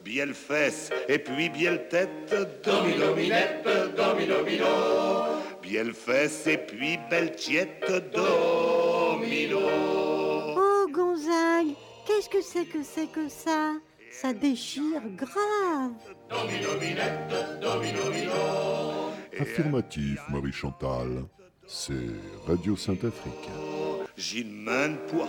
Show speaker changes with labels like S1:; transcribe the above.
S1: bielle fesse et puis bielle tête, domino minette, domino mino. Bielle fesse et puis belle tiette, domino.
S2: Oh Gonzague, qu'est-ce que c'est que ça? Ça déchire grave.
S1: Domino minette, domino mino.
S3: Affirmatif, Marie Chantal. C'est Radio Sainte-Afrique.
S1: J'ai une main pour